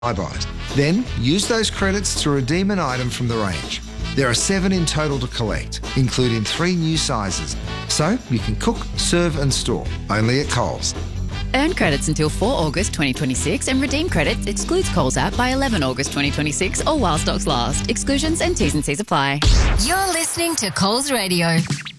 buys. Then use those credits to redeem an item from the range. There are 7 in total to collect, including 3 new sizes. So you can cook, serve and store, only at Coles. Earn credits until 4 August 2026 and redeem credits excludes Coles app by 11 August 2026 or while stocks last. Exclusions and T's and C's apply. You're listening to Coles Radio.